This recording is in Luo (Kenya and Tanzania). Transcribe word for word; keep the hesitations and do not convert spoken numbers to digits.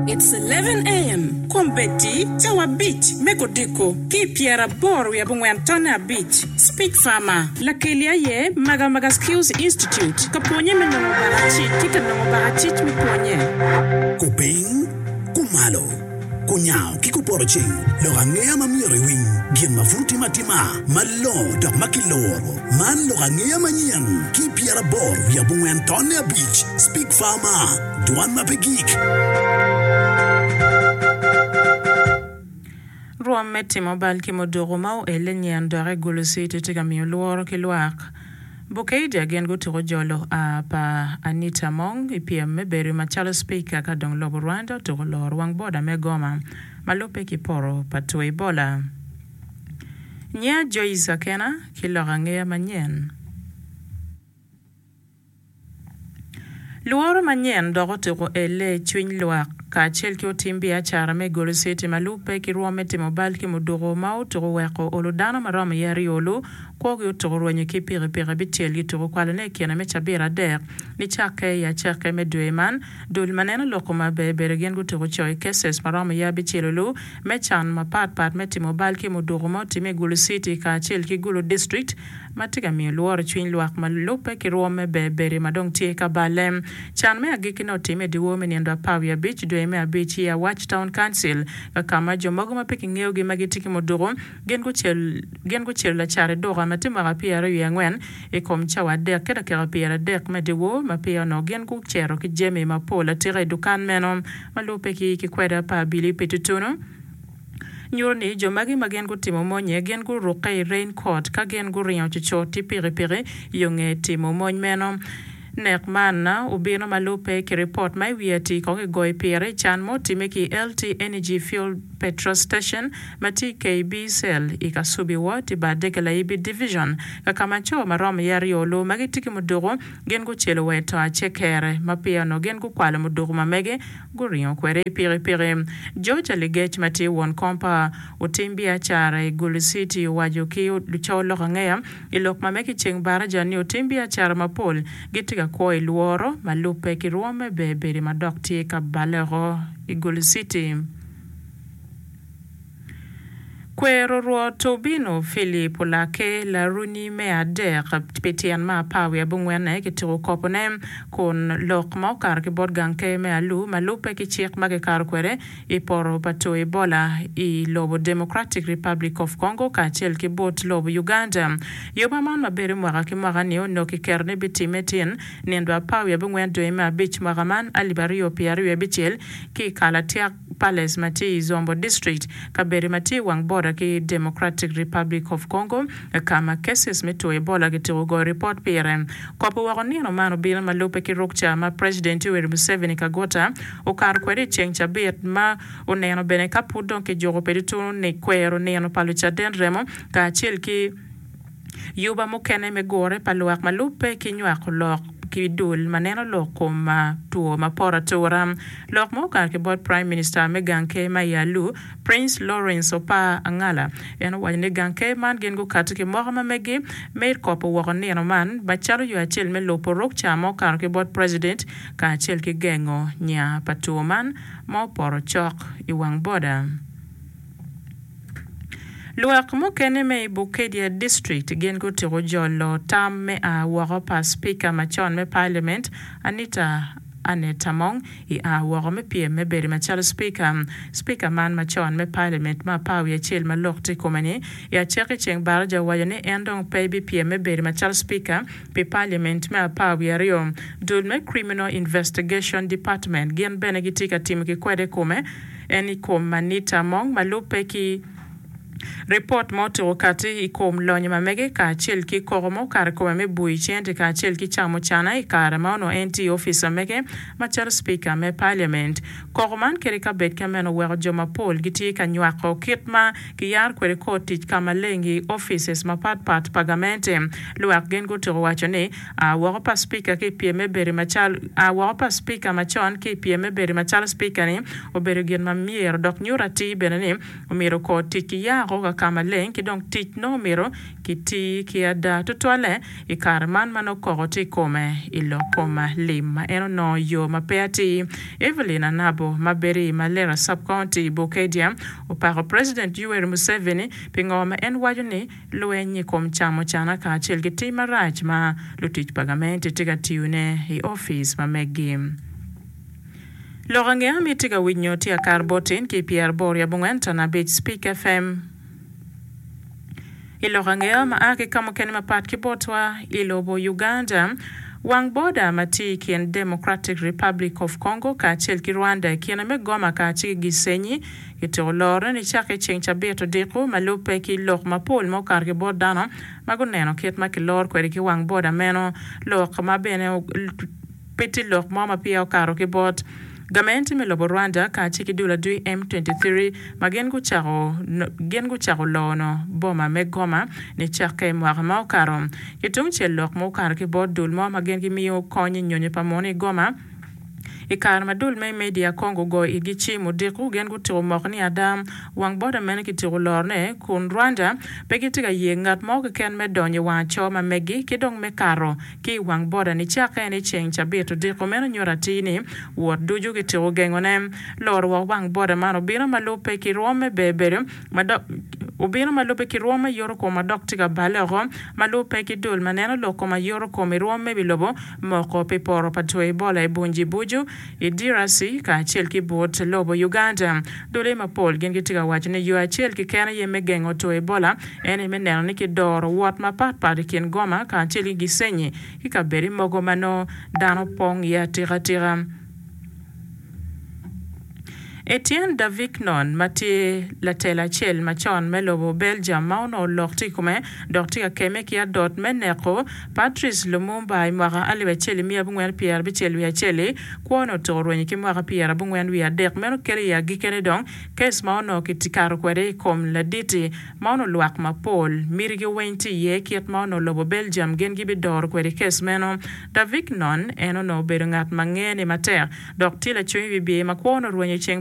It's eleven a.m. Kumbeti, Tawa Beach, Mekodiko, Ki Piera Bor, we have Antona Beach, Speak Farmer, Lakelia Ye, Maga Maga Skills Institute, Kaponye Menomo Barachi, Tika Nomo Barachi, Miponye. Kuping, Kumalo, Kunyao, Kikuporoching, Lorangea Mamiri Wing, Gima Fruti Matima, Malo, Dok Makiloro, Man Lorangea Manyan, Ki Piera Bor, we have Antona Beach, Speak Farmer, Duan Mapegik. Ruam meti mobile ki modoro mau elenye andare golosite tega mioluoro ki luak. Bokeidi again go to Rojolo a pa Anita Mong, ipia meberi machalo speaker ka dong lobo Rwanda to lor wang boda megoma, malope ki poro patue bola. Nya Joyce Akena ki lorangea manyen. Luoro manyen dogotero ele chwiny luak ka chel ki otimbi achara me golo sete malupe ki ruome timo bal ki modoro mau toro weko oludano marama yari olu kwa ki utoro ruenye ki pire pire bitel ki toro kwa lene kiana me chabira der ni chake ya chake me dueman dul manena loko mabe beregen gu toro choy keses marama ya bitel olu me chan ma pat pat me timo bal ki modoro mau time golo sete ka chel ki golo district matiga mi luoro chwiny luak malupe ki ruome be beri madong tie ka balem chan me agiki no time diwo me niendo apawia beach due me abichi ya Watchtown Council kama jomogo mapiki ngeo gi magitiki modoro gen go chel gen go chel la chare doga matima rapia ru yangwen e kom chawa de keda kera pia de me diwo mapia no gen go chero ki jeme mapola tire dukan menom malupe ki ki kweda pa bili petutuno Nyurni jomagi magen go timo monye gen go rokai raincoat ka gen go riyo chicho tipire pire yonge timo monye menom Nek mana ubino malupe ki report mai wieti kongi goy pire chan mo timeki L T Energy Fuel Petrol Station mati K B Cell ikasubi wati badeke la ibi division kakamancho marom yari olo magitiki mudoro gen go chelo weto a chekere mapia no gen go kwale mudoro mamege gurion kwere pire pire Georgia Ligech mati won kompa utimbi achara Gulu City wajoki lucholo ngea ilok mameki cheng baraja ni utimbi achara mapol gitika kwa iluoro malupe ki ruome beberi madokti ka balero Gulu City. Kwero ruo Tobino Philip Olake la runi mea der petian ma pawe abungwene ki tiro koponem kon lok maukar ki bodganke mea lu malupe ki chik mage kar kwere i poro pato ebola i lobo Democratic Republic of Congo ka chel ki bot lobo Uganda. Yoba man mabere mwaka ki mwaka niyo no ki kerne biti metin niendwa pawe abungwen doe mea bich mwaka man alibario piari we bichel ki kalatia Palace mati Zombo District kabere mati wang boda ki Democratic Republic of Congo kama cases meto ebola ki tirogo report pire kopo wakoni no mano bila malupe ki rokcha ma President Yoweri Museveni kagota o kar kwere cheng chabet ma oneno bene kapudon ki jogo pedito ne kwero neno palucha den remo ka chil ki yuba mokene megore paluak malupe ki nywak lok ki dul maneno loko ma tuo ma pora toram lok mo ka ke bod Prime Minister Meganke Mayalu Prince Lawrence Opa Angala eno wajne ganke man gen go kat ke mo ma megi mer kopo wogone no man ba chalo yo achel me lopo rok cha mo ka ke bod President ka achel ke gengo nya patuo man mo poro chok i wang boda Luak mo kene me Bukedia District gen go tiro jolo tam me a waropa speaker machon me parliament Anita Aneta Mong i a waro me pie me beri machalo speaker speaker man machon me parliament ma pawi achil ma lokti komani ya cheki cheng barja wayone endong pay pie me beri machalo speaker pe parliament me a pawi ario dul me criminal investigation department gen benegitika tim ki kwede kome eni kom Manita Mong malupe ki report moto wakati ikom lonye mamege ka chel ki koromo kar ko me bui chente ka chel ki chamo chana i kar ma no enti officer mege machar speaker me parliament koroman kere ka bet kameno wer joma pol giti ka nywako kitma ki yar kwere koti kama lengi offices ma pat pat pagamente luak gen go to wachone a wapa speaker ki pie me beri machal a wapa speaker machon ki pie me beri machal speaker ni o beri gen ma mier dok nyurati benene o miro koti ki yar wako ka kama len ki dong tich no miro ki ti ki ada tutwale i kar man mano kogoti kome ilo koma lima eno no yo mapeati Evelyn Anabo maberi malera sub-county Bokedia uparo President Yoweri Museveni pingoma en wajuni luenyi kom chamo chana ka chel ki ti marach ma lutich pagamenti tiga tiune i office ma megim Lorange amitiga winyo tia karbotin ki Pierre Boria bungwenta na Beach Speak F M Ilorange ma ake kama keni mapat kibotwa ilobo Uganda Wang boda mati kien Democratic Republic of Congo ka chel ki Rwanda kiena me goma ka chi gisenyi ito lore ni chake chencha beto deko malupe ki lok mapol mo karge bodano maguneno kiet ma ki lor kweri ki wang boda meno lok mabene peti lok mama pia okaro ki bot Gamenti me lobo Rwanda ka chiki dula dui M twenty-three magen gu charo gen gu charo lono boma me goma ni chake mwaka maukaro kitung chelok maukaro ki bod dul mo magen ki miyo konyi nyonye pamoni goma Ikar madul me media Congo go igichi mudiku gen gu tiro mokni adam wang boda mene ki tiro lorne kun Rwanda peki tiga yengat moke ken me donye wancho ma megi ki dong me karo ki wang boda ni chaka ni cheng chabitu diko mene nyoratini wot duju ki tiro gengone lor wa wang boda mano bina malupe ki rome bebere madok ubina malupe ki rome yoro koma dok tiga balero malupe ki dul maneno loko ma yoro komi rome bilobo moko piporo patwe bola e bunji buju Idirasi ka chel ki bot lobo Uganda dole ma pol gen gitiga wachne yo achel ki kana ye megengo to Ebola ene meneno ni ki doro wat ma pat pat kin goma ka chel gi senyi ki ka beri mogo mano dano pong ya tira tira Etienne Davignon mati la tela chel machon melobo Belgium mauno lokti kume dokti ka keme kia dot meneko Patrice Lumumba imwaka aliwe cheli miya bungwen Pierre bicheli wia cheli kuono toro nye kimwaka Pierre bungwen wia dek meno kere ya gikene dong kes mauno kitikaro kwere kom la diti mauno luak ma pol mirigi wenti ye kiet mauno lobo Belgium gen gibi doro kwere kes meno Davignon eno no bedo ngat mangene mater dokti la chwe bibi ma kuono ruenye cheng